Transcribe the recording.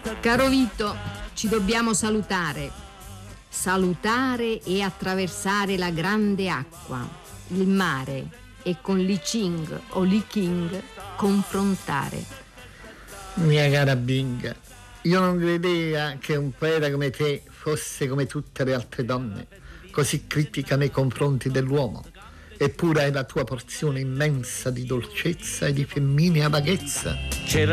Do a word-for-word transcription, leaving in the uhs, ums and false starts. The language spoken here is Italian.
Caro Vito, ci dobbiamo salutare. Salutare e attraversare la grande acqua, il mare, e con Li Ching o Li King confrontare. Mia cara Bing, io non credeva che un poeta come te fosse come tutte le altre donne, così critica nei confronti dell'uomo. Eppure hai la tua porzione immensa di dolcezza e di femminea vaghezza.